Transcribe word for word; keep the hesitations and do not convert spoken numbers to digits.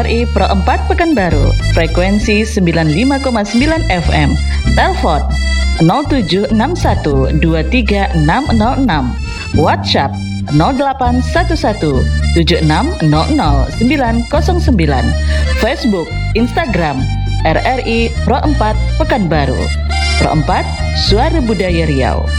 I Pro empat Pekanbaru, frekuensi sembilan puluh lima koma sembilan F M. Telepon nol tujuh enam satu dua tiga enam nol enam. WhatsApp nol delapan satu satu tujuh enam nol nol sembilan nol sembilan. Facebook, Instagram R R I Pro empat Pekanbaru. Pro empat, Suara Budaya Riau.